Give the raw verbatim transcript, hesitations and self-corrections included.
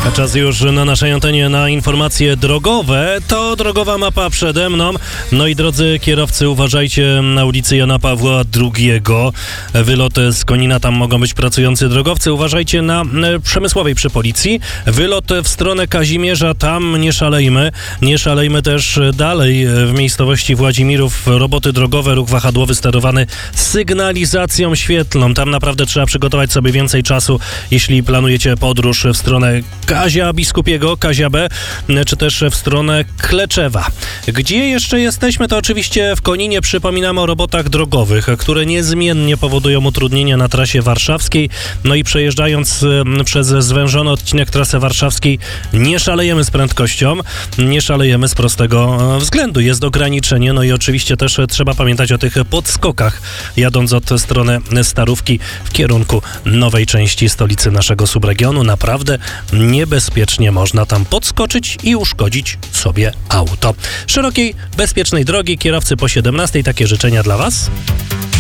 A czas już na naszej antenie na informacje drogowe. To drogowa mapa przede mną. No i drodzy kierowcy, uważajcie na ulicy Jana Pawła drugiego. Wylot z Konina, tam mogą być pracujący drogowcy. Uważajcie na Przemysłowej przy Policji. Wylot w stronę Kazimierza, tam nie szalejmy. Nie szalejmy też dalej w miejscowości Władzimirów. Roboty drogowe, ruch wahadłowy sterowany sygnalizacją świetlną. Tam naprawdę trzeba przygotować sobie więcej czasu, jeśli planujecie podróż w stronę Kazia Biskupiego, Kazia B, czy też w stronę Kleczewa. Gdzie jeszcze jesteśmy, to oczywiście w Koninie. Przypominamy o robotach drogowych, które niezmiennie powodują utrudnienia na trasie warszawskiej. No i przejeżdżając przez zwężony odcinek trasy warszawskiej, nie szalejemy z prędkością, nie szalejemy z prostego względu. Jest ograniczenie, no i oczywiście też trzeba pamiętać o tych podskokach, jadąc od strony Starówki w kierunku nowej części stolicy naszego subregionu. Naprawdę niebezpiecznie można tam podskoczyć i uszkodzić sobie auto. Szerokiej, bezpiecznej drogi, kierowcy po siedemnastej. Takie życzenia dla Was.